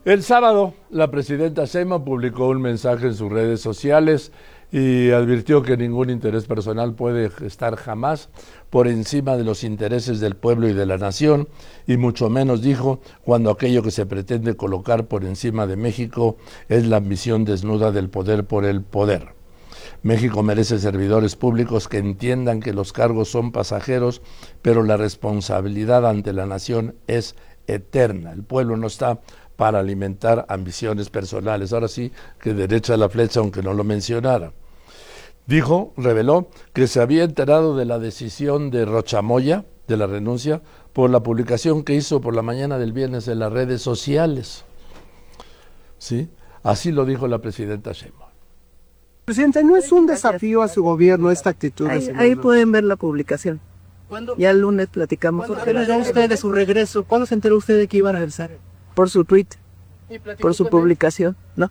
El sábado, la presidenta Sheinbaum publicó un mensaje en sus redes sociales y advirtió que ningún interés personal puede estar jamás por encima de los intereses del pueblo y de la nación, y mucho menos, dijo, cuando aquello que se pretende colocar por encima de México es la ambición desnuda del poder por el poder. México merece servidores públicos que entiendan que los cargos son pasajeros, pero la responsabilidad ante la nación es eterna. El pueblo no está para alimentar ambiciones personales. Ahora sí, que derecha la flecha, aunque no lo mencionara. Reveló que se había enterado de la decisión de Rocha Moya, de la renuncia, por la publicación que hizo por la mañana del viernes en las redes sociales. ¿Sí? Así lo dijo la presidenta Sheinbaum. Presidente, ¿no es un desafío a su gobierno esta actitud? Ahí pueden ver la publicación. Ya el lunes platicamos. ¿Cuándo se enteró usted de su regreso? ¿Cuándo se enteró usted de que iba a regresar? Por su tweet, por su publicación, ¿no?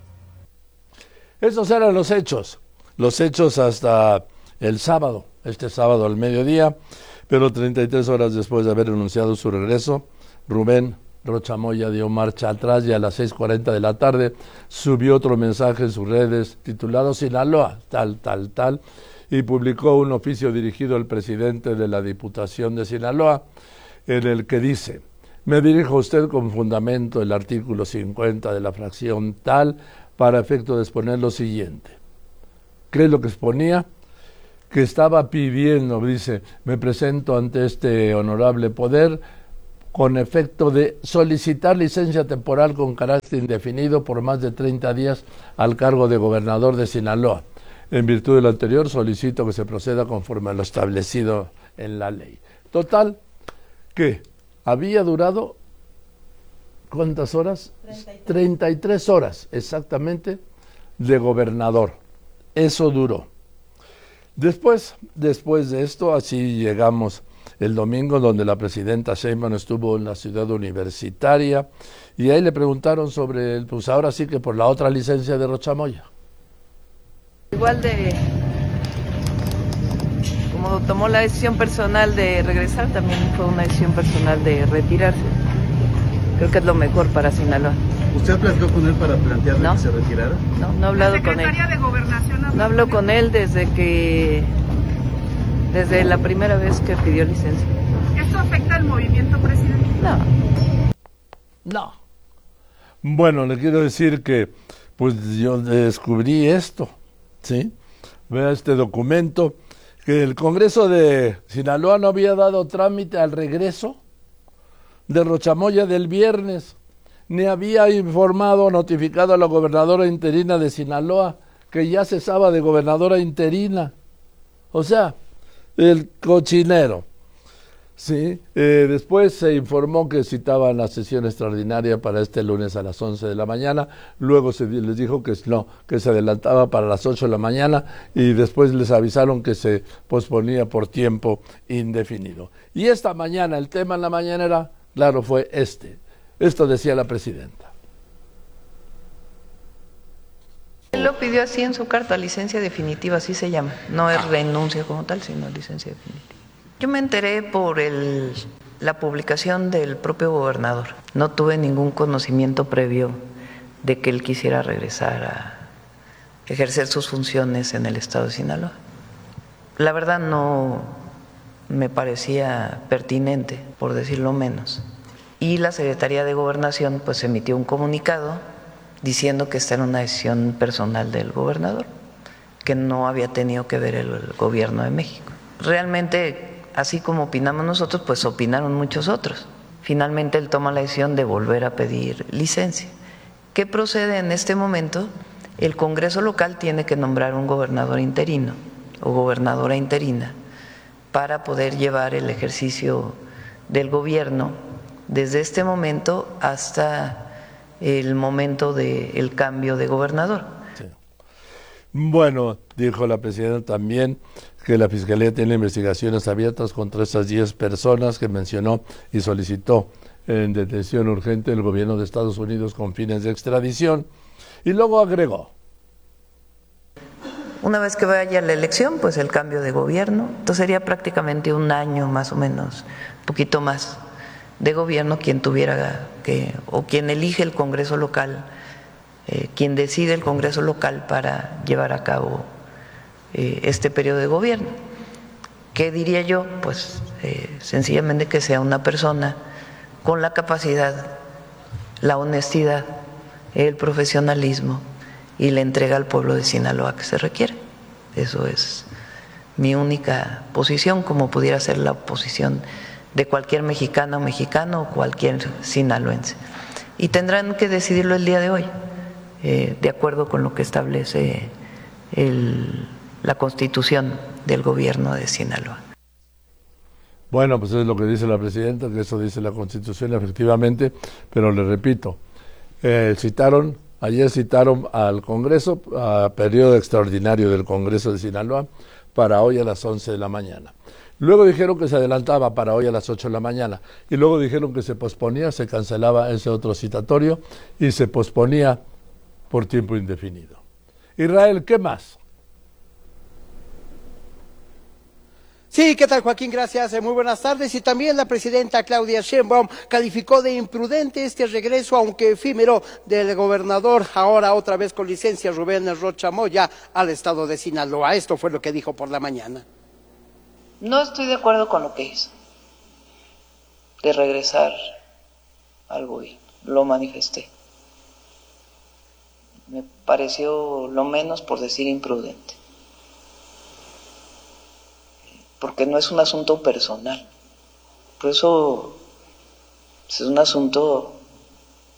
Esos eran los hechos hasta el sábado, este sábado al mediodía, pero 33 horas después de haber anunciado su regreso, Rubén Rocha Moya dio marcha atrás y a las 6:40 de la tarde subió otro mensaje en sus redes titulado Sinaloa, tal, y publicó un oficio dirigido al presidente de la Diputación de Sinaloa, en el que dice: me dirijo a usted con fundamento el artículo 50 de la fracción tal, para efecto de exponer lo siguiente. ¿Qué es lo que exponía? Que estaba pidiendo, dice, me presento ante este honorable poder con efecto de solicitar licencia temporal con carácter indefinido por más de 30 días al cargo de gobernador de Sinaloa. En virtud de lo anterior, solicito que se proceda conforme a lo establecido en la ley. Total, que había durado, ¿cuántas horas? 33 horas, exactamente, de gobernador. Eso duró. Después de esto, así llegamos el domingo, donde la presidenta Sheinbaum estuvo en la ciudad universitaria, y ahí le preguntaron sobre, pues ahora sí que por la otra licencia de Rocha Moya. Igual como tomó la decisión personal de regresar, también fue una decisión personal de retirarse. Creo que es lo mejor para Sinaloa. ¿Usted platicó con él para plantearle que se retirara? No he hablado con él. De Gobernación no hablo con él desde la primera vez que pidió licencia. ¿Esto afecta al movimiento, presidente? No. Bueno, le quiero decir que pues yo descubrí esto, ¿sí? Vea este documento, que el Congreso de Sinaloa no había dado trámite al regreso de Rocha Moya del viernes, ni había informado o notificado a la gobernadora interina de Sinaloa que ya cesaba de gobernadora interina. O sea, el cochinero. Sí, después se informó que citaban la sesión extraordinaria para este lunes a las 11 de la mañana, luego les dijo que no, que se adelantaba para las 8 de la mañana, y después les avisaron que se posponía por tiempo indefinido. Y esta mañana, el tema en la mañanera, claro, fue esto decía la presidenta. Él lo pidió así en su carta, licencia definitiva, así se llama, no es renuncia como tal, sino licencia definitiva. Yo me enteré por la publicación del propio gobernador. No tuve ningún conocimiento previo de que él quisiera regresar a ejercer sus funciones en el estado de Sinaloa. La verdad no me parecía pertinente, por decirlo menos. Y la Secretaría de Gobernación pues emitió un comunicado diciendo que esta era una decisión personal del gobernador, que no había tenido que ver el gobierno de México. Realmente, así como opinamos nosotros, pues opinaron muchos otros. Finalmente él toma la decisión de volver a pedir licencia. ¿Qué procede en este momento? El Congreso local tiene que nombrar un gobernador interino o gobernadora interina para poder llevar el ejercicio del gobierno desde este momento hasta el momento del cambio de gobernador. Sí. Bueno, dijo la presidenta también que la Fiscalía tiene investigaciones abiertas contra esas 10 personas que mencionó y solicitó en detención urgente el gobierno de Estados Unidos con fines de extradición. Y luego agregó: una vez que vaya la elección, pues el cambio de gobierno, entonces sería prácticamente un año más o menos, un poquito más, de gobierno quien tuviera que, o quien elige el Congreso local, quien decide el Congreso local para llevar a cabo este periodo de gobierno. ¿Qué diría yo? Pues sencillamente que sea una persona con la capacidad, la honestidad, el profesionalismo y la entrega al pueblo de Sinaloa que se requiere. Eso es mi única posición, como pudiera ser la posición de cualquier mexicana o mexicano o cualquier sinaloense. Y tendrán que decidirlo el día de hoy, de acuerdo con lo que establece la Constitución del gobierno de Sinaloa. Bueno, pues es lo que dice la presidenta, que eso dice la Constitución efectivamente, pero le repito, ayer citaron al Congreso, a periodo extraordinario del Congreso de Sinaloa, para hoy a las 11 de la mañana. Luego dijeron que se adelantaba para hoy a las 8 de la mañana, y luego dijeron que se posponía, se cancelaba ese otro citatorio, y se posponía por tiempo indefinido. Israel, ¿qué más? Sí, ¿qué tal, Joaquín? Gracias, muy buenas tardes. Y también la presidenta Claudia Sheinbaum calificó de imprudente este regreso, aunque efímero, del gobernador, ahora otra vez con licencia, Rubén Rocha Moya, al estado de Sinaloa. Esto fue lo que dijo por la mañana. No estoy de acuerdo con lo que hizo, de regresar al gobierno, lo manifesté. Me pareció lo menos, por decir, imprudente. Porque no es un asunto personal, por eso es un asunto